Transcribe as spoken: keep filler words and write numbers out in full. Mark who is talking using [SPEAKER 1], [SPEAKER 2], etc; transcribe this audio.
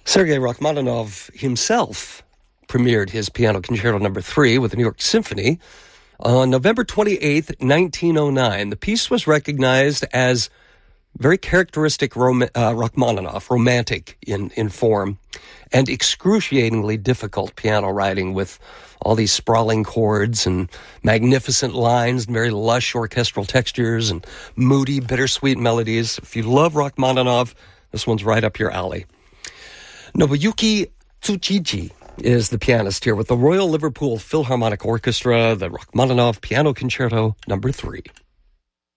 [SPEAKER 1] Sergei Rachmaninoff himself premiered his Piano Concerto Number Three with the New York Symphony on November twenty-eighth, nineteen oh nine. The piece was recognized as very characteristic Rom- uh, Rachmaninoff, romantic in, in form, and excruciatingly difficult piano writing with all these sprawling chords and magnificent lines and very lush orchestral textures and moody, bittersweet melodies. If you love Rachmaninoff, this one's right up your alley. Nobuyuki Tsuchichi is the pianist here with the Royal Liverpool Philharmonic Orchestra, the Rachmaninoff Piano Concerto Number Three.